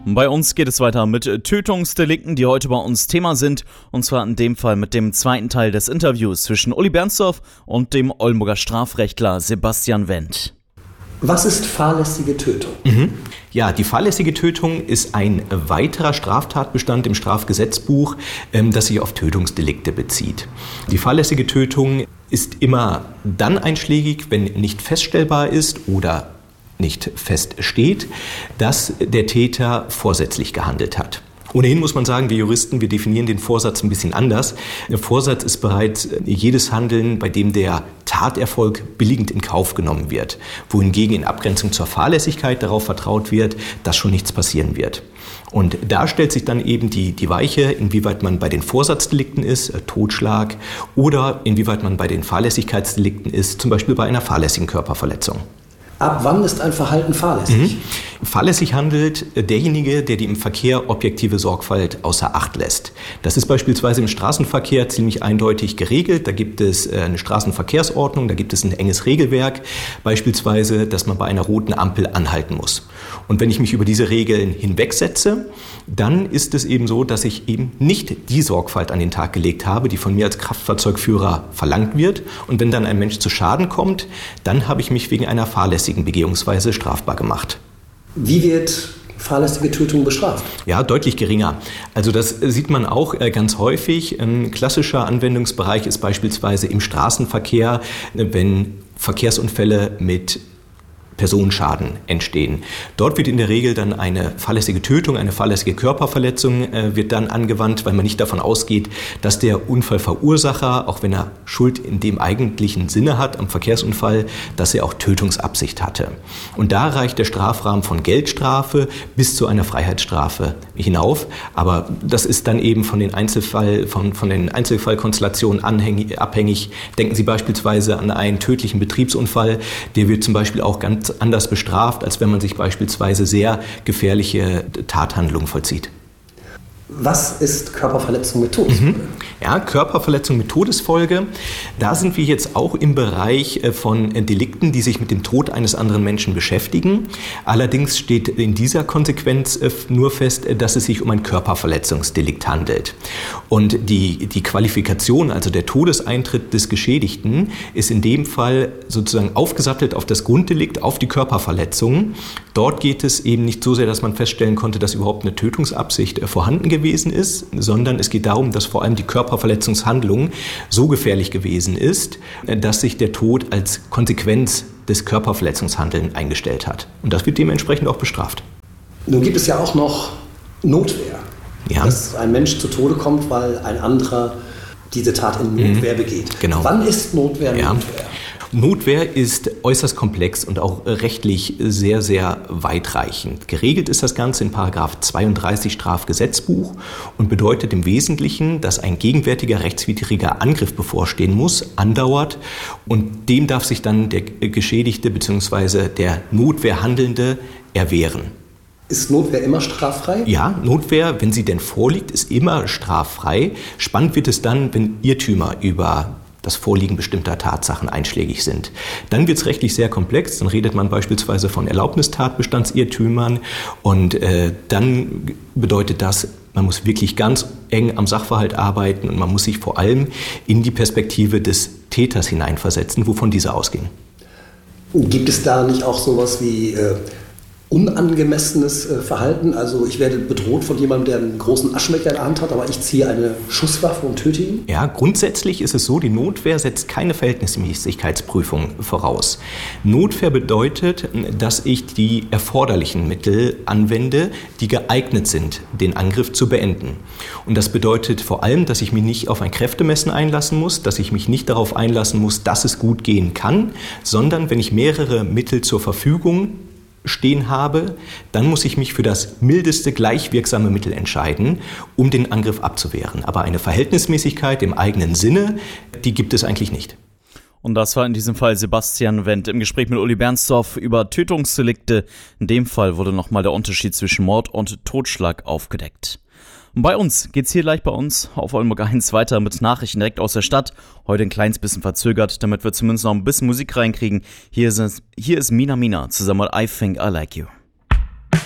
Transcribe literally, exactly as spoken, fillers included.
Bei uns geht es weiter mit Tötungsdelikten, die heute bei uns Thema sind. Und zwar in dem Fall mit dem zweiten Teil des Interviews zwischen Uli Bernsdorf und dem Oldenburger Strafrechtler Sebastian Wendt. Was ist fahrlässige Tötung? Mhm. Ja, die fahrlässige Tötung ist ein weiterer Straftatbestand im Strafgesetzbuch, ähm, das sich auf Tötungsdelikte bezieht. Die fahrlässige Tötung ist immer dann einschlägig, wenn nicht feststellbar ist oder nicht feststeht, dass der Täter vorsätzlich gehandelt hat. Ohnehin muss man sagen, wir Juristen, wir definieren den Vorsatz ein bisschen anders. Der Vorsatz ist bereits jedes Handeln, bei dem der Taterfolg billigend in Kauf genommen wird, wohingegen in Abgrenzung zur Fahrlässigkeit darauf vertraut wird, dass schon nichts passieren wird. Und da stellt sich dann eben die, die Weiche, inwieweit man bei den Vorsatzdelikten ist, äh, Totschlag, oder inwieweit man bei den Fahrlässigkeitsdelikten ist, zum Beispiel bei einer fahrlässigen Körperverletzung. Ab wann ist ein Verhalten fahrlässig? Mhm. Fahrlässig handelt derjenige, der die im Verkehr objektive Sorgfalt außer Acht lässt. Das ist beispielsweise im Straßenverkehr ziemlich eindeutig geregelt. Da gibt es eine Straßenverkehrsordnung, da gibt es ein enges Regelwerk, beispielsweise, dass man bei einer roten Ampel anhalten muss. Und wenn ich mich über diese Regeln hinwegsetze, dann ist es eben so, dass ich eben nicht die Sorgfalt an den Tag gelegt habe, die von mir als Kraftfahrzeugführer verlangt wird. Und wenn dann ein Mensch zu Schaden kommt, dann habe ich mich wegen einer fahrlässigen Begehungsweise strafbar gemacht. Wie wird fahrlässige Tötung bestraft? Ja, deutlich geringer. Also das sieht man auch ganz häufig. Ein klassischer Anwendungsbereich ist beispielsweise im Straßenverkehr, wenn Verkehrsunfälle mit Personenschaden entstehen. Dort wird in der Regel dann eine fahrlässige Tötung, eine fahrlässige Körperverletzung äh, wird dann angewandt, weil man nicht davon ausgeht, dass der Unfallverursacher, auch wenn er Schuld in dem eigentlichen Sinne hat am Verkehrsunfall, dass er auch Tötungsabsicht hatte. Und da reicht der Strafrahmen von Geldstrafe bis zu einer Freiheitsstrafe hinauf. Aber das ist dann eben von den Einzelfall, von, von den Einzelfallkonstellationen anhängig, abhängig. Denken Sie beispielsweise an einen tödlichen Betriebsunfall, der wird zum Beispiel auch ganz anders bestraft, als wenn man sich beispielsweise sehr gefährliche Tathandlungen vollzieht. Was ist Körperverletzung mit Todesfolge? Mhm. Ja, Körperverletzung mit Todesfolge. Da sind wir jetzt auch im Bereich von Delikten, die sich mit dem Tod eines anderen Menschen beschäftigen. Allerdings steht in dieser Konsequenz nur fest, dass es sich um ein Körperverletzungsdelikt handelt. Und die, die Qualifikation, also der Todeseintritt des Geschädigten, ist in dem Fall sozusagen aufgesattelt auf das Grunddelikt, auf die Körperverletzung. Dort geht es eben nicht so sehr, dass man feststellen konnte, dass überhaupt eine Tötungsabsicht vorhanden gewesen ist, sondern es geht darum, dass vor allem die Körperverletzungshandlung so gefährlich gewesen ist, dass sich der Tod als Konsequenz des Körperverletzungshandelns eingestellt hat. Und das wird dementsprechend auch bestraft. Nun gibt es ja auch noch Notwehr. Ja. Dass ein Mensch zu Tode kommt, weil ein anderer diese Tat in Notwehr mhm. begeht. Genau. Wann ist Notwehr ja. Notwehr? Notwehr ist äußerst komplex und auch rechtlich sehr, sehr weitreichend. Geregelt ist das Ganze in Paragraph zweiunddreißig Strafgesetzbuch und bedeutet im Wesentlichen, dass ein gegenwärtiger rechtswidriger Angriff bevorstehen muss, andauert, und dem darf sich dann der Geschädigte bzw. der Notwehrhandelnde erwehren. Ist Notwehr immer straffrei? Ja, Notwehr, wenn sie denn vorliegt, ist immer straffrei. Spannend wird es dann, wenn Irrtümer über das Vorliegen bestimmter Tatsachen einschlägig sind. Dann wird es rechtlich sehr komplex. Dann redet man beispielsweise von Erlaubnistatbestandsirrtümern. Und äh, dann bedeutet das, man muss wirklich ganz eng am Sachverhalt arbeiten und man muss sich vor allem in die Perspektive des Täters hineinversetzen, wovon dieser ausging. Gibt es da nicht auch sowas wie äh, unangemessenes äh, Verhalten? Also ich werde bedroht von jemandem, der einen großen Aschenbecher in der Hand hat, aber ich ziehe eine Schusswaffe und töte ihn? Ja, grundsätzlich ist es so, die Notwehr setzt keine Verhältnismäßigkeitsprüfung voraus. Notwehr bedeutet, dass ich die erforderlichen Mittel anwende, die geeignet sind, den Angriff zu beenden. Und das bedeutet vor allem, dass ich mich nicht auf ein Kräftemessen einlassen muss, dass ich mich nicht darauf einlassen muss, dass es gut gehen kann, sondern wenn ich mehrere Mittel zur Verfügung stehen habe, dann muss ich mich für das mildeste gleichwirksame Mittel entscheiden, um den Angriff abzuwehren. Aber eine Verhältnismäßigkeit im eigenen Sinne, die gibt es eigentlich nicht. Und das war in diesem Fall Sebastian Wendt im Gespräch mit Uli Bernsdorf über Tötungsdelikte. In dem Fall wurde nochmal der Unterschied zwischen Mord und Totschlag aufgedeckt. Und bei uns geht's hier gleich bei uns auf Oldenburg eins weiter mit Nachrichten direkt aus der Stadt. Heute ein kleines bisschen verzögert, damit wir zumindest noch ein bisschen Musik reinkriegen. Hier ist, hier ist Mina Mina zusammen mit I Think I Like You.